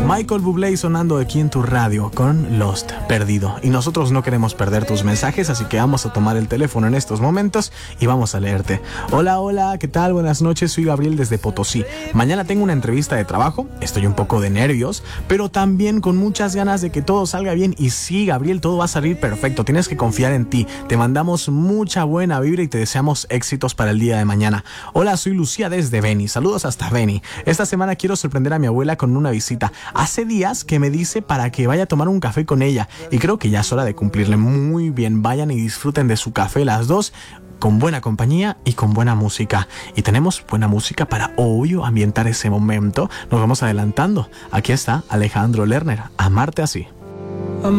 Michael Bublé sonando aquí en tu radio con Lost, perdido. Y nosotros no queremos perder tus mensajes, así que vamos a tomar el teléfono en estos momentos y vamos a leerte. Hola, ¿qué tal? Buenas noches, soy Gabriel desde Potosí. Mañana tengo una entrevista de trabajo, estoy un poco de nervios, pero también con muchas ganas de que todo salga bien. Y sí, Gabriel, todo va a salir perfecto, tienes que confiar en ti. Te mandamos mucha buena vibra y te deseamos éxitos para el día de mañana. Hola, soy Lucía desde Beni, saludos hasta Beni. Esta semana quiero sorprender a mi abuela con una visita. Hace días que me dice para que vaya a tomar un café con ella y creo que ya es hora de cumplirle. Muy bien, vayan y disfruten de su café las dos, con buena compañía y con buena música. Y tenemos buena música para, obvio, ambientar ese momento. Nos vamos adelantando. Aquí está Alejandro Lerner, Amarte así.